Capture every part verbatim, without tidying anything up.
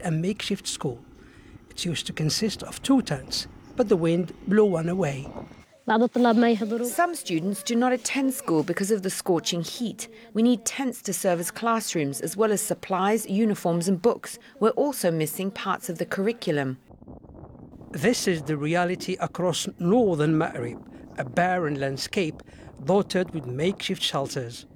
a makeshift school. It used to consist of two tents, but the wind blew one away. Some students do not attend school because of the scorching heat. We need tents to serve as classrooms, as well as supplies, uniforms and books. We're also missing parts of the curriculum. This is the reality across northern Ma'rib, a barren landscape dotted with makeshift shelters.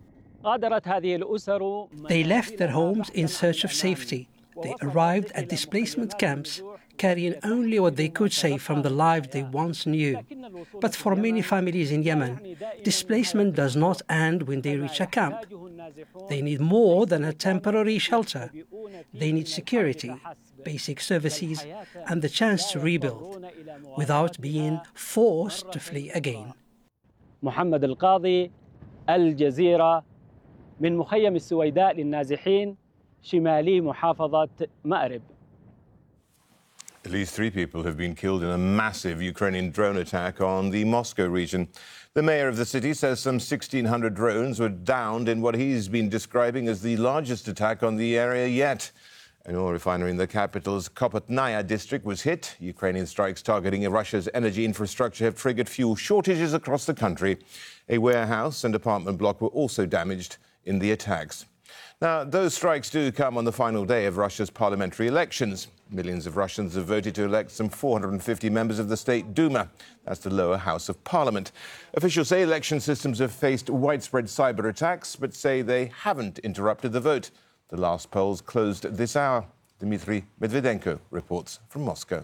They left their homes in search of safety. They arrived at displacement camps, carrying only what they could save from the lives they once knew. But for many families in Yemen, displacement does not end when they reach a camp. They need more than a temporary shelter. They need security, basic services, and the chance to rebuild without being forced to flee again. محمد القاضي الجزيرة من مخيم السويداء للنازحين شمالي محافظة مأرب. At least three people have been killed in a massive Ukrainian drone attack on the Moscow region. The mayor of the city says some sixteen hundred drones were downed in what he's been describing as the largest attack on the area yet. An oil refinery in the capital's Kopotnaya district was hit. Ukrainian strikes targeting Russia's energy infrastructure have triggered fuel shortages across the country. A warehouse and apartment block were also damaged in the attacks. Now, those strikes do come on the final day of Russia's parliamentary elections. Millions of Russians have voted to elect some four hundred fifty members of the State Duma. That's the lower house of parliament. Officials say election systems have faced widespread cyber attacks, but say they haven't interrupted the vote. The last polls closed this hour. Dmitry Medvedenko reports from Moscow.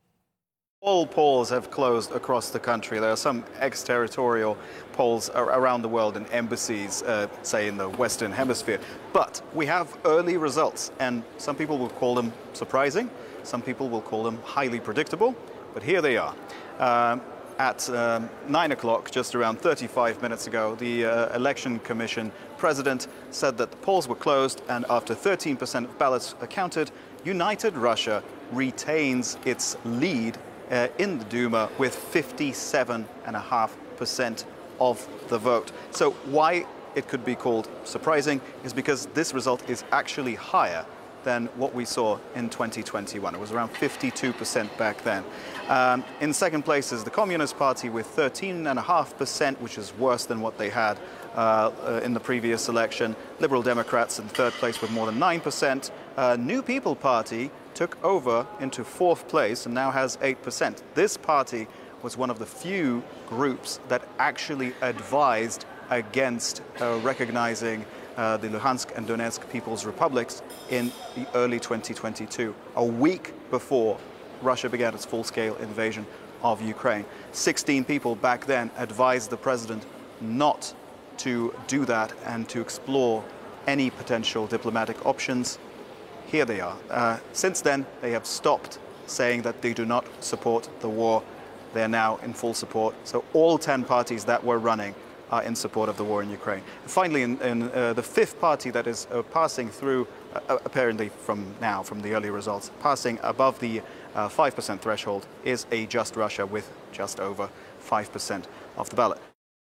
All polls have closed across the country. There are some exterritorial polls around the world in embassies, uh, say in the Western Hemisphere. But we have early results, and some people will call them surprising. Some people will call them highly predictable. But here they are. Um, At um, nine o'clock, just around thirty-five minutes ago, the uh, Election Commission president said that the polls were closed, and after thirteen percent of ballots counted, United Russia retains its lead uh, in the Duma with fifty-seven point five percent of the vote. So why it could be called surprising is because this result is actually higher than what we saw in twenty twenty-one. It was around fifty-two percent back then. Um, in second place is the Communist Party with thirteen point five percent, which is worse than what they had uh, uh, in the previous election. Liberal Democrats in third place with more than nine percent. Uh, New People Party took over into fourth place and now has eight percent. This party was one of the few groups that actually advised against uh, recognizing Uh, the Luhansk and Donetsk People's Republics in the early twenty twenty-two, a week before Russia began its full-scale invasion of Ukraine. sixteen people back then advised the president not to do that and to explore any potential diplomatic options. Here they are. Uh, since then, they have stopped saying that they do not support the war. They are now in full support. So all ten parties that were running are in support of the war in Ukraine. Finally, in, in uh, the fifth party that is uh, passing through, uh, apparently from now, from the early results, passing above the uh, five percent threshold is A Just Russia with just over five percent of the ballot.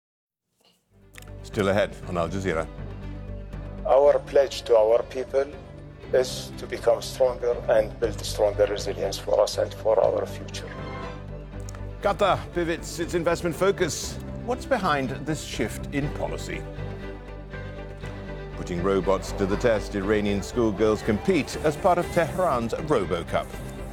Still ahead on Al Jazeera. Our pledge to our people is to become stronger and build stronger resilience for us and for our future. Qatar pivots its investment focus. What's behind this shift in policy? Putting robots to the test, Iranian schoolgirls compete as part of Tehran's Robo Cup.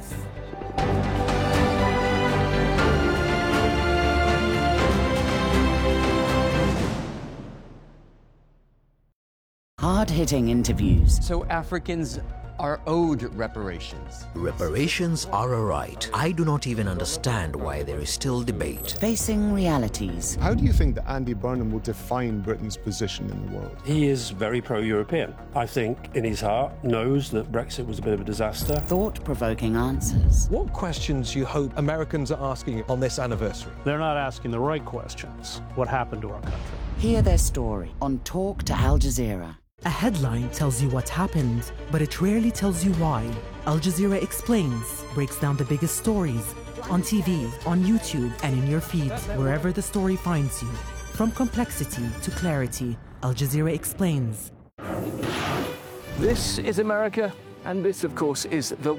Hard-hitting interviews. So Africans are owed reparations. Reparations are a right. I do not even understand why there is still debate. Facing realities. How do you think that Andy Burnham will define Britain's position in the world? He is very pro-European. I think in his heart knows that Brexit was a bit of a disaster. Thought-provoking answers. What questions do you hope Americans are asking on this anniversary? They're not asking the right questions. What happened to our country? Hear their story on Talk to Al Jazeera. A headline tells you what happened, but it rarely tells you why. Al Jazeera Explains breaks down the biggest stories on T V, on YouTube, and in your feed, wherever the story finds you. From complexity to clarity, Al Jazeera Explains. This is America, and this, of course, is the